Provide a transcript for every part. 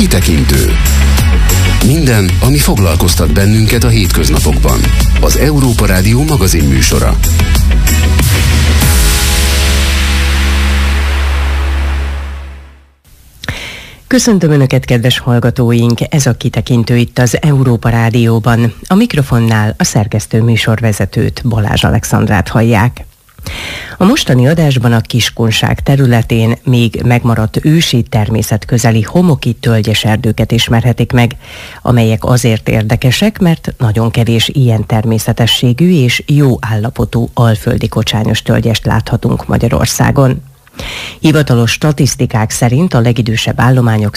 Kitekintő. Minden, ami foglalkoztat bennünket a hétköznapokban. Az Európa Rádió magazin műsora. Köszöntöm Önöket, kedves hallgatóink! Ez a Kitekintő itt az Európa Rádióban. A mikrofonnál a szerkesztő műsorvezetőt, Balázs Alexandrát hallják. A mostani adásban a Kiskunság területén még megmaradt ősi természetközeli homoki tölgyes erdőket ismerhetik meg, amelyek azért érdekesek, mert nagyon kevés ilyen természetességű és jó állapotú alföldi kocsányos tölgyest láthatunk Magyarországon. Hivatalos statisztikák szerint a legidősebb állományok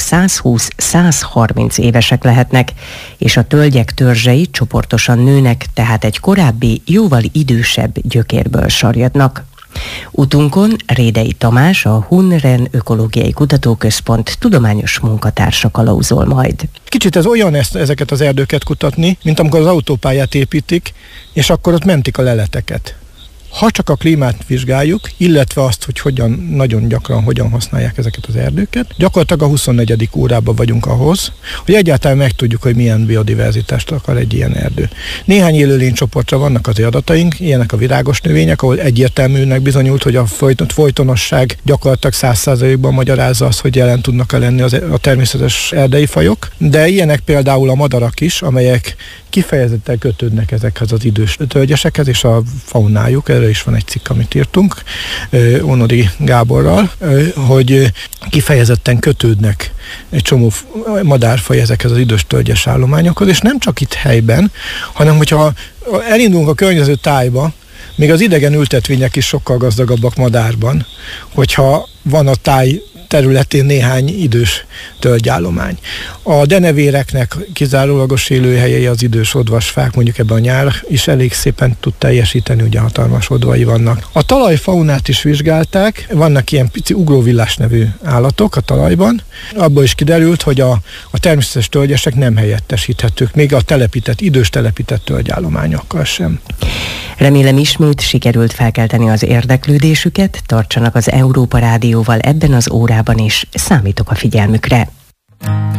120-130 évesek lehetnek, és a tölgyek törzsei csoportosan nőnek, tehát egy korábbi, jóval idősebb gyökérből sarjadnak. Utunkon Rédei Tamás, a Hunren Ökológiai Kutatóközpont tudományos munkatársa kalauzol majd. Kicsit ez olyan ezeket az erdőket kutatni, mint amikor az autópályát építik, és akkor ott mentik a leleteket. Ha csak a klímát vizsgáljuk, illetve azt, hogy nagyon gyakran hogyan használják ezeket az erdőket, gyakorlatilag a 24. órában vagyunk ahhoz, hogy egyáltalán megtudjuk, hogy milyen biodiverzitást akar egy ilyen erdő. Néhány élőlénycsoportra vannak az adataink, ilyenek a virágos növények, ahol egyértelműnek bizonyult, hogy a folytonosság gyakorlatilag 100%-ban magyarázza azt, hogy jelen tudnak lenni a természetes erdei fajok, de ilyenek például a madarak is, amelyek kifejezetten kötődnek ezekhez az idős tölgyesekhez, és a faunájuk, erre is van egy cikk, amit írtunk Onodi Gáborral, hogy kifejezetten kötődnek egy csomó madárfaj ezekhez az idős tölgyes állományokhoz, és nem csak itt helyben, hanem hogyha elindulunk a környező tájba, még az idegen ültetvények is sokkal gazdagabbak madárban, hogyha van a táj területén néhány idős tölgyállomány. A denevéreknek kizárólagos élőhelyei az idős odvasfák, mondjuk ebben a nyár is elég szépen tud teljesíteni, ugye hatalmas odvai vannak. A talajfaunát is vizsgálták, vannak ilyen pici ugróvillás nevű állatok a talajban. Abból is kiderült, hogy a természetes tölgyesek nem helyettesíthetők, még a idős telepített tölgyállományokkal sem. Remélem ismét sikerült felkelteni az érdeklődésüket, tartsanak az Európa Rádióval ebben az órában is, számítok a figyelmükre.